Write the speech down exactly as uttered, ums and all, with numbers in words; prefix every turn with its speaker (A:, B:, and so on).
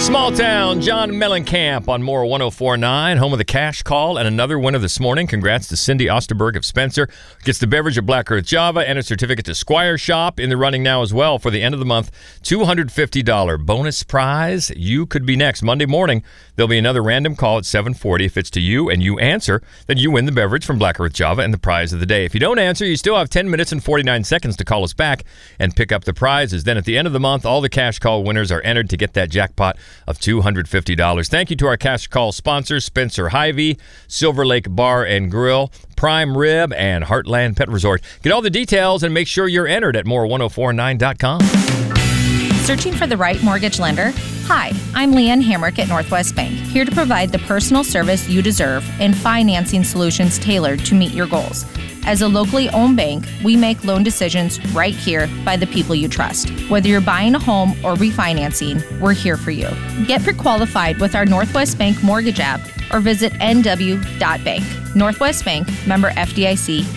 A: Small Town, John Mellencamp on More one oh four point nine, home of the cash call and another winner this morning. Congrats to Cindy Osterberg of Spencer. Gets the beverage of Black Earth Java and a certificate to Squire Shop in the running now as well for the end of the month. two hundred fifty dollars bonus prize. You could be next. Monday morning, there'll be another random call at seven forty. If it's to you and you answer, then you win the beverage from Black Earth Java and the prize of the day. If you don't answer, you still have ten minutes and forty-nine seconds to call us back and pick up the prizes. Then at the end of the month, all the cash call winners are entered to get that jackpot of two hundred fifty dollars. Thank you to our cash call sponsors, Spencer Hy-Vee, Silver Lake Bar and Grill, Prime Rib, and Heartland Pet Resort. Get all the details and make sure you're entered at more ten forty-nine dot com.
B: Searching for the right mortgage lender? Hi, I'm Leanne Hamrick at Northwest Bank, here to provide the personal service you deserve and financing solutions tailored to meet your goals. As a locally owned bank, we make loan decisions right here by the people you trust. Whether you're buying a home or refinancing, we're here for you. Get pre-qualified with our Northwest Bank mortgage app or visit n w dot bank. Northwest Bank, member F D I C,